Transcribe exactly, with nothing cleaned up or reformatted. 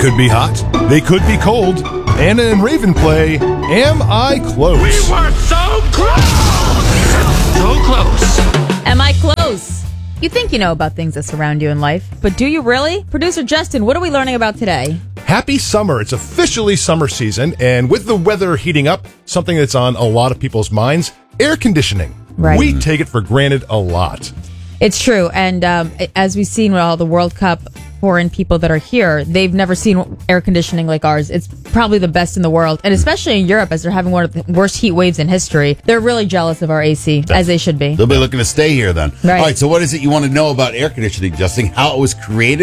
could be hot. They could be cold. Anna and Raven play Am I Close? We were so close! So close. Am I close? You think you know about things that surround you in life, but do you really? Producer Justin, what are we learning about today? Happy summer. It's officially summer season, and with the weather heating up, something that's on a lot of people's minds, air conditioning. Right. We take it for granted a lot. It's true, and um, as we've seen with all the World Cup foreign people that are here, they've never seen air conditioning like ours. It's probably the best in the world, and especially in Europe, as they're having one of the worst heat waves in history. They're really jealous of our A C, as they should be. They'll be looking to stay here then. Right. All right, so what is it you want to know about air conditioning, Justin? How it was created?